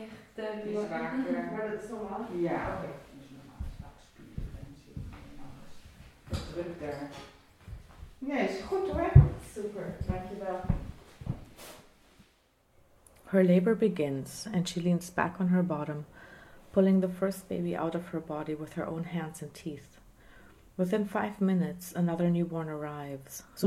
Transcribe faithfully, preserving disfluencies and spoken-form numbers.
echt... Die is vaak, uh, maar dat is normaal? Ja, oké. Dat is normaal. Spierpreventie en alles. Druk daar. Nee, is goed hoor. Super, dankjewel. Her labor begins, and she leans back on her bottom, pulling the first baby out of her body with her own hands and teeth. Within five minutes, another newborn arrives.